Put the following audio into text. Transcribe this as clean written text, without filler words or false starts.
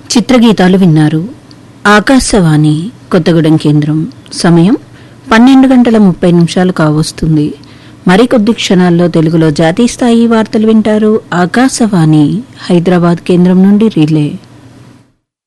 చిత్రగీతాలు విన్నారు. ఆకాశవాణి కొత్తగూడెం కేంద్రం. సమయం 12:30 కావస్తుంది. మరికొద్ది క్షణాల్లో తెలుగులో జాతీయ స్థాయి వార్తలు వింటారు. ఆకాశవాణి హైదరాబాద్ కేంద్రం నుండి రిలే.